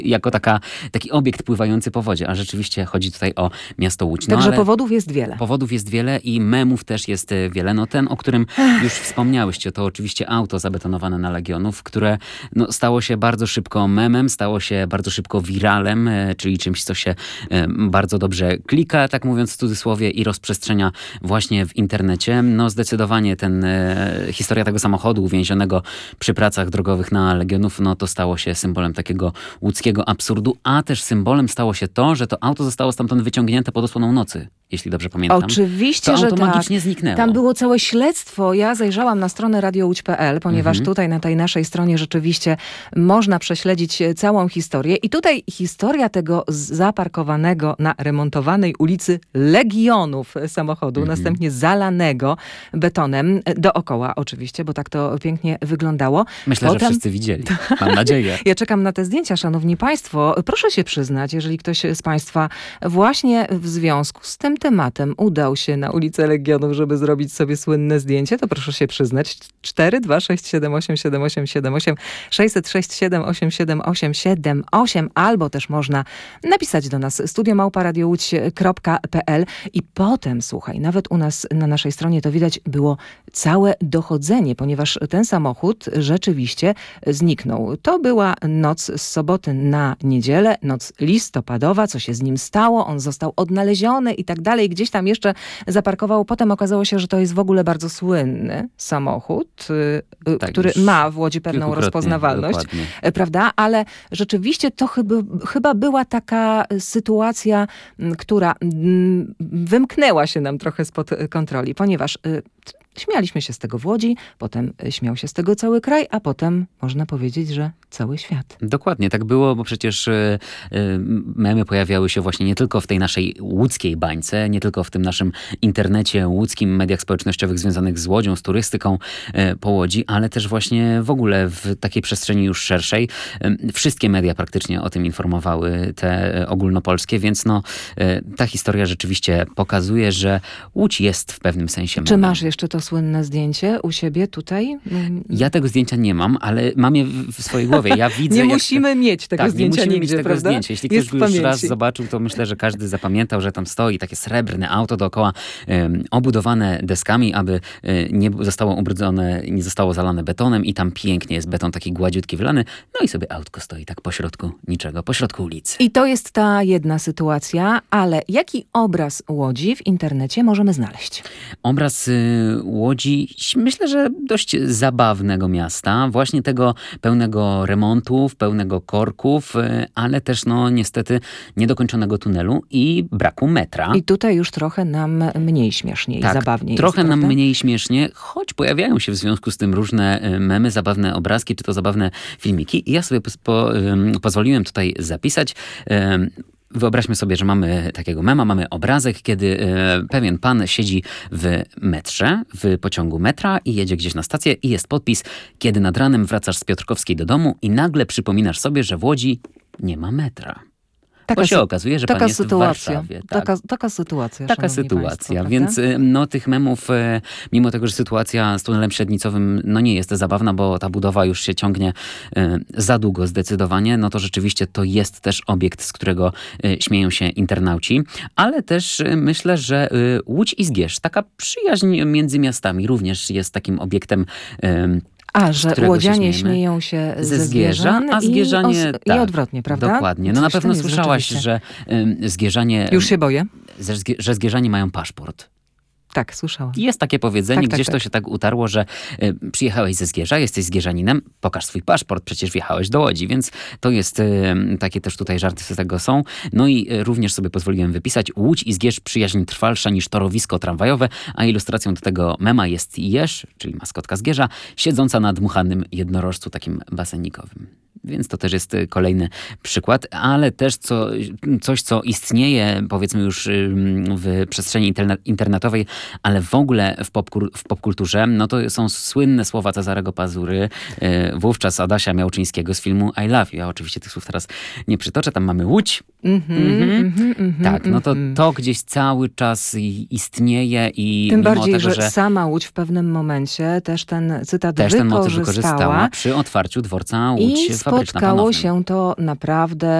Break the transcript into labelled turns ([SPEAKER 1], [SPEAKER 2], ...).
[SPEAKER 1] jako taki obiekt pływający po wodzie, a rzeczywiście chodzi tutaj o miasto Łódź. No,
[SPEAKER 2] Także powodów jest wiele.
[SPEAKER 1] Powodów jest wiele i memów też jest wiele. No ten, o którym już wspomniałyście, to oczywiście auto zabetonowane na Legionów, które stało się bardzo szybko memem, stało się bardzo szybko wiralem, czyli czymś, co się bardzo dobrze klika, tak mówiąc w cudzysłowie, i rozprzestrzenia właśnie w internecie. No zdecydowanie historia tego samochodu uwięzionego przy pracach drogowych na Legionów, no to stało się symbolem takiego łódzkiego absurdu, a też symbolem stało się to, że to auto zostało stamtąd wyciągnięte pod osłoną nocy, jeśli dobrze pamiętam.
[SPEAKER 2] Oczywiście,
[SPEAKER 1] to
[SPEAKER 2] że
[SPEAKER 1] auto
[SPEAKER 2] tak.
[SPEAKER 1] magicznie zniknęło.
[SPEAKER 2] Tam było całe śledztwo. Ja zajrzałam na stronę radiołódź.pl, ponieważ tutaj na tej naszej stronie rzeczywiście można prześledzić całą historię. I tutaj historia tego zaparkowanego na remontowanej ulicy Legionów samochodu, następnie zalanego betonem, dookoła oczywiście, bo tak to pięknie wyglądało.
[SPEAKER 1] Myślę, że wszyscy widzieli. Mam nadzieję.
[SPEAKER 2] Ja czekam na te zdjęcia, szanowni państwo. Proszę się przyznać, jeżeli ktoś z państwa właśnie w związku z tym tematem udał się na ulicę Legionów, żeby zrobić sobie słynne zdjęcie, to proszę się przyznać. 426787878 606787878 albo też można napisać do nas studio@radiołódź.pl i potem, słuchaj, nawet u nas na naszej stronie to widać było całe dochodzenie, ponieważ ten samochód rzeczywiście zniknął. To była noc z soboty na niedzielę, noc listopadowa, co się z nim stało, on został odnaleziony i tak dalej, gdzieś tam jeszcze zaparkował. Potem okazało się, że to jest w ogóle bardzo słynny samochód, który ma w Łodzi pewną rozpoznawalność, prawda? Ale rzeczywiście to chyba była taka sytuacja, która wymknęła się nam trochę spod kontroli, ponieważ śmialiśmy się z tego w Łodzi, potem śmiał się z tego cały kraj, a potem można powiedzieć, że cały świat.
[SPEAKER 1] Dokładnie, tak było, bo przecież memy pojawiały się właśnie nie tylko w tej naszej łódzkiej bańce, nie tylko w tym naszym internecie łódzkim, mediach społecznościowych związanych z Łodzią, z turystyką po Łodzi, ale też właśnie w ogóle w takiej przestrzeni już szerszej. Wszystkie media praktycznie o tym informowały, te ogólnopolskie, więc ta historia rzeczywiście pokazuje, że Łódź jest w pewnym sensie memem.
[SPEAKER 2] Czy masz jeszcze to słynne zdjęcie u siebie tutaj?
[SPEAKER 1] Ja tego zdjęcia nie mam, ale mam je w swojej głowie. Ja widzę,
[SPEAKER 2] nie musimy mieć tego zdjęcia nigdzie,
[SPEAKER 1] mieć tego
[SPEAKER 2] prawda?
[SPEAKER 1] zdjęcia. Jeśli ktoś go już raz zobaczył, to myślę, że każdy zapamiętał, że tam stoi takie srebrne auto dookoła, obudowane deskami, aby nie zostało ubrudzone, nie zostało zalane betonem i tam pięknie jest beton taki gładziutki wylany. No i sobie autko stoi tak pośrodku niczego, pośrodku ulicy.
[SPEAKER 2] I to jest ta jedna sytuacja, ale jaki obraz Łodzi w internecie możemy znaleźć?
[SPEAKER 1] Obraz Łodzi, myślę, że dość zabawnego miasta, właśnie tego pełnego remontów, pełnego korków, ale też niestety niedokończonego tunelu i braku metra.
[SPEAKER 2] I tutaj już trochę nam mniej śmiesznie i zabawniej
[SPEAKER 1] trochę
[SPEAKER 2] jest,
[SPEAKER 1] nam
[SPEAKER 2] prawda?
[SPEAKER 1] mniej śmiesznie, choć pojawiają się w związku z tym różne memy, zabawne obrazki, czy to zabawne filmiki. I ja sobie pozwoliłem tutaj zapisać. Wyobraźmy sobie, że mamy takiego mema, mamy obrazek, kiedy pewien pan siedzi w metrze, w pociągu metra i jedzie gdzieś na stację i jest podpis: kiedy nad ranem wracasz z Piotrkowskiej do domu i nagle przypominasz sobie, że w Łodzi nie ma metra. Bo się okazuje, że pan jest w Warszawie. Tak.
[SPEAKER 2] Taka sytuacja.
[SPEAKER 1] Taka sytuacja,
[SPEAKER 2] państwo,
[SPEAKER 1] więc tych memów, mimo tego, że sytuacja z tunelem średnicowym nie jest zabawna, bo ta budowa już się ciągnie za długo zdecydowanie, to rzeczywiście to jest też obiekt, z którego śmieją się internauci, ale też myślę, że Łódź i Zgierz, taka przyjaźń między miastami również jest takim obiektem,
[SPEAKER 2] że łodzianie śmieją się ze Zgierza,
[SPEAKER 1] a Zgierzanie...
[SPEAKER 2] i odwrotnie, prawda?
[SPEAKER 1] Dokładnie. Na pewno słyszałaś, że Zgierzanie...
[SPEAKER 2] Już się boję.
[SPEAKER 1] Że Zgierzanie mają paszport.
[SPEAKER 2] Tak, słyszałam.
[SPEAKER 1] Jest takie powiedzenie, gdzieś to się tak utarło, że przyjechałeś ze Zgierza, jesteś Zgierzaninem, pokaż swój paszport, przecież wjechałeś do Łodzi, więc to jest, takie też tutaj żarty z tego są. No i również sobie pozwoliłem wypisać: Łódź i Zgierz, przyjaźń trwalsza niż torowisko tramwajowe, a ilustracją do tego mema jest jeż, czyli maskotka Zgierza, siedząca na dmuchanym jednorożcu takim basenikowym. Więc to też jest kolejny przykład, ale też coś, co istnieje, powiedzmy już w przestrzeni internetowej, ale w ogóle w popkulturze, to są słynne słowa Cezarego Pazury, wówczas Adasia Miałczyńskiego z filmu I Love You. Ja oczywiście tych słów teraz nie przytoczę, tam mamy Łódź. Tak, to gdzieś cały czas istnieje i
[SPEAKER 2] tym
[SPEAKER 1] mimo
[SPEAKER 2] bardziej,
[SPEAKER 1] tego,
[SPEAKER 2] że sama Łódź w pewnym momencie też ten cytat
[SPEAKER 1] ten motyw wykorzystała przy otwarciu dworca Łódź Fabryczna. fabryczna,
[SPEAKER 2] spotkało
[SPEAKER 1] ponownie.
[SPEAKER 2] się to naprawdę